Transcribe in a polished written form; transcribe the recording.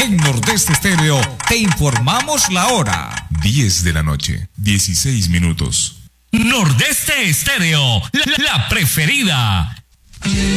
En Nordeste Estéreo te informamos la hora. 10 de la noche, 16 minutos. Nordeste Estéreo, la preferida.